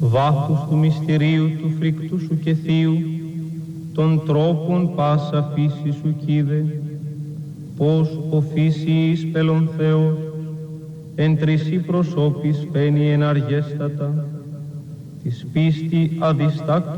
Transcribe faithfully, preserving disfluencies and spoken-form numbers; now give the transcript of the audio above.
βάθους του μυστηρίου του φρικτού σου και θείου, των τρόπων πάσα φύση σου κοίδε, πως ο φύσιης πέλων Θεός, εν τρισί προσώπης φαίνει εναργέστατα, της πίστη αδιστάκτου